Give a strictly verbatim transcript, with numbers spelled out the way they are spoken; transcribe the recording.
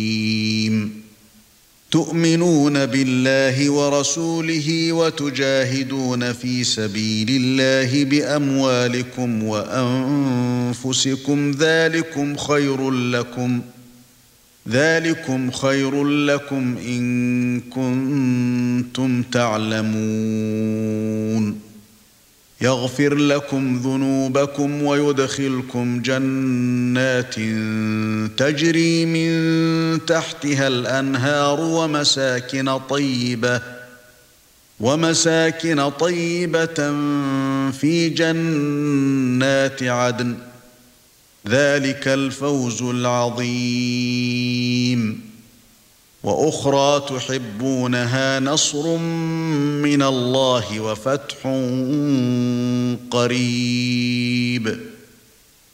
تؤمنون بالله ورسوله وتجاهدون في سبيل الله بأموالكم وأنفسكم ذلكم خير لكم ذلكم خير لكم إن كنتم تعلمون يغفر لكم ذنوبكم ويدخلكم جنات تجري من تحتها الأنهار ومساكن طيبة ومساكن طيبة في جنات عدن ذلك الفوز العظيم وأخرى تحبونها نصر من الله وفتح قريب